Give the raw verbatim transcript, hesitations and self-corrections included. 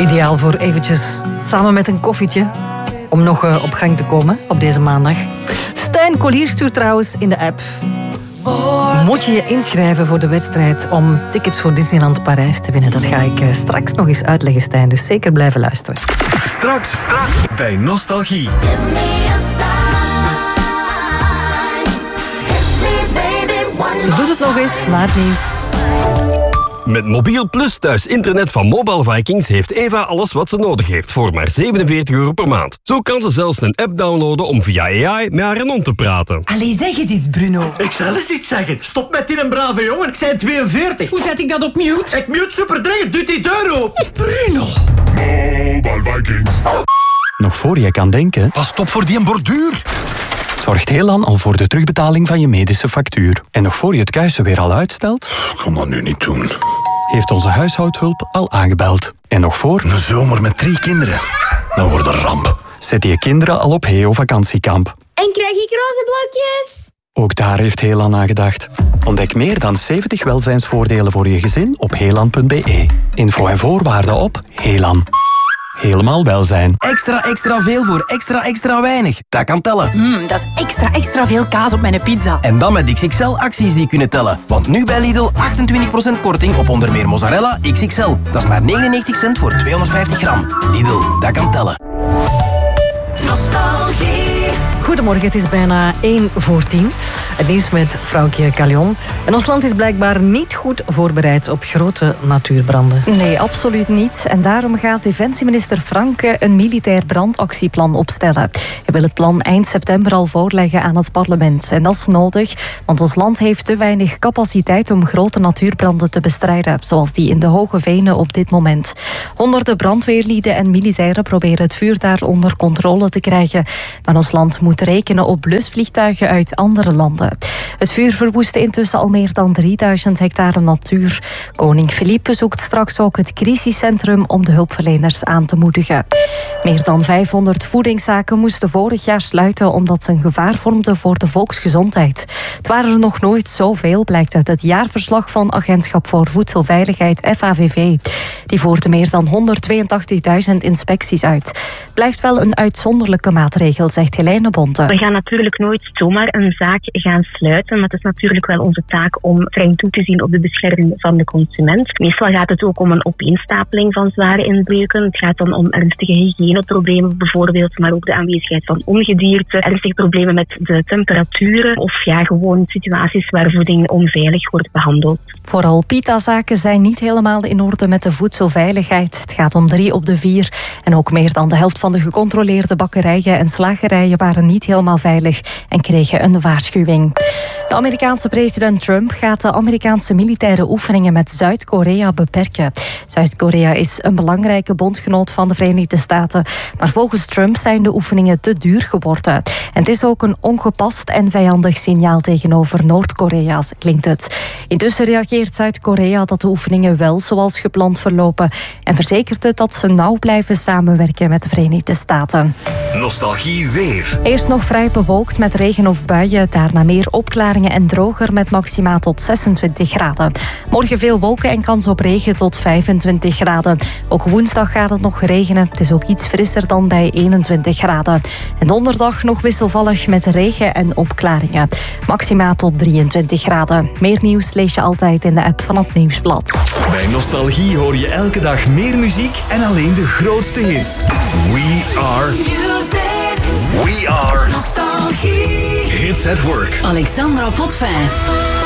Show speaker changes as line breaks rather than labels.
Ideaal voor eventjes samen met een koffietje om nog uh, op gang te komen op deze maandag. Stijn Collier stuurt trouwens in de app: moet je je inschrijven voor de wedstrijd om tickets voor Disneyland Parijs te winnen? Dat ga ik uh, straks nog eens uitleggen, Stijn. Dus zeker blijven luisteren.
Straks, straks bij Nostalgie.
Je doet het nog eens na het nieuws.
Met Mobiel Plus thuis internet van Mobile Vikings heeft Eva alles wat ze nodig heeft voor maar zevenenveertig euro per maand. Zo kan ze zelfs een app downloaden om via A I met haar hond te praten.
Allee, zeg eens iets, Bruno.
Ik zal eens iets zeggen. Stop met die een brave jongen, ik zijn tweeënveertig.
Hoe zet ik dat op mute?
Ik mute super dringend, doe die deur open.
Bruno.
Mobile Vikings.
Nog voor je kan denken,
pas op voor die een borduur.
Zorgt Helan al voor de terugbetaling van je medische factuur. En nog voor je het kuisen weer al uitstelt,
Ik kan dat nu niet doen.
heeft onze huishoudhulp al aangebeld. En nog voor
Een zomer met drie kinderen. Dat wordt een ramp.
zet je kinderen al op Heo vakantiekamp.
En krijg ik roze blokjes?
Ook daar heeft Helan aan gedacht. Ontdek meer dan zeventig welzijnsvoordelen voor je gezin op helan punt b e. Info en voorwaarden op Helan. Helemaal welzijn.
Extra, extra veel voor extra, extra weinig. Dat kan tellen.
Mm, dat is extra, extra veel kaas op mijn pizza.
En dan met X X L-acties die kunnen tellen. Want nu bij Lidl achtentwintig procent korting op onder meer mozzarella X X L. Dat is maar negenennegentig cent voor tweehonderdvijftig gram. Lidl, dat kan tellen.
Nostalgie. Goedemorgen, het is bijna één voor tien. Het nieuws met vrouwtje Calion. En ons land is blijkbaar niet goed voorbereid op grote natuurbranden.
Nee, absoluut niet. En daarom gaat defensieminister Franke een militair brandactieplan opstellen. Hij wil het plan eind september al voorleggen aan het parlement. En dat is nodig, want ons land heeft te weinig capaciteit om grote natuurbranden te bestrijden, zoals die in de Hoge Venen op dit moment. Honderden brandweerlieden en militairen proberen het vuur daar onder controle te krijgen. Maar ons land moet rekenen op blusvliegtuigen uit andere landen. Het vuur verwoestte intussen al meer dan drieduizend hectare natuur. Koning Filip bezoekt straks ook het crisiscentrum om de hulpverleners aan te moedigen. Meer dan vijfhonderd voedingszaken moesten vorig jaar sluiten omdat ze een gevaar vormden voor de volksgezondheid. Het waren er nog nooit zoveel, blijkt uit het jaarverslag van Agentschap voor Voedselveiligheid F A V V. Die voerde meer dan honderdtweeëntachtigduizend inspecties uit. Blijft wel een uitzonderlijke maatregel, zegt Helene Bonte.
We gaan natuurlijk nooit zomaar een zaak gaan sluiten, maar het is natuurlijk wel onze taak om streng toe te zien op de bescherming van de consument. Meestal gaat het ook om een opeenstapeling van zware inbreuken. Het gaat dan om ernstige hygiëneproblemen bijvoorbeeld, maar ook de aanwezigheid van ongedierte, ernstige problemen met de temperaturen of ja, gewoon situaties waar voeding onveilig wordt behandeld.
Vooral pita-zaken zijn niet helemaal in orde met de voedselveiligheid. Het gaat om drie op de vier. En ook meer dan de helft van de gecontroleerde bakkerijen en slagerijen waren niet helemaal veilig en kregen een waarschuwing. De Amerikaanse president Trump gaat de Amerikaanse militaire oefeningen met Zuid-Korea beperken. Zuid-Korea is een belangrijke bondgenoot van de Verenigde Staten. Maar volgens Trump zijn de oefeningen te duur geworden. En het is ook een ongepast en vijandig signaal tegenover Noord-Korea, klinkt het. Intussen reageert Zuid-Korea dat de oefeningen wel zoals gepland verlopen en verzekert het dat ze nauw blijven samenwerken met de Verenigde Staten.
Nostalgie weer.
Eerst nog vrij bewolkt met regen of buien, daarna meer opklaringen en droger met maxima tot zesentwintig graden. Morgen veel wolken en kans op regen tot vijfentwintig graden. Ook woensdag gaat het nog regenen. Het is ook iets frisser dan bij eenentwintig graden. En donderdag nog wisselvallig met regen en opklaringen. Maxima tot drieëntwintig graden. Meer nieuws lees je altijd in de app van het Nieuwsblad.
Bij Nostalgie hoor je elke dag meer muziek en alleen de grootste hits. We are music. We are Nostalgie. Hits at Work.
Alexandra Potvin.